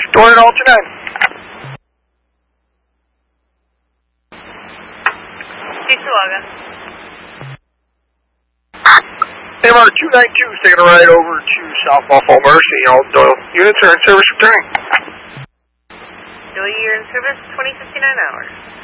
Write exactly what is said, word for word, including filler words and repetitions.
Go ahead, alternate. Cheektowaga. M R two ninety-two is taking a ride over to South Buffalo Mercy. All Doyle units are in service returning. Doyle, you're in service, twenty fifty-nine hours.